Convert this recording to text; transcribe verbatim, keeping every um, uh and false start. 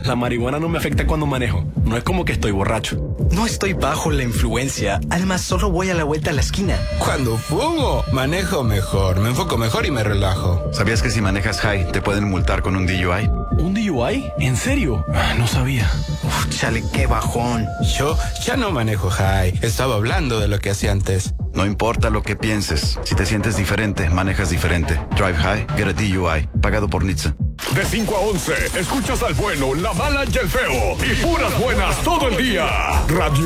La marihuana no me afecta cuando manejo. No es como que estoy borracho. No estoy bajo la influencia. Además, solo voy a la vuelta a la esquina. Cuando fumo, manejo mejor. Me enfoco mejor y me relajo. ¿Sabías que si manejas high, te pueden multar con un D U I? ¿Un D U I? ¿En serio? Ah, no sabía. Uf, chale, qué bajón. Yo ya no manejo high. Estaba hablando de lo que hacía antes. No importa lo que pienses. Si te sientes diferente, manejas diferente. Drive high, get a D U I. Pagado por N H T S A. De cinco a once, escuchas al bueno, la mala y el feo. Y puras buenas todo el día. Radio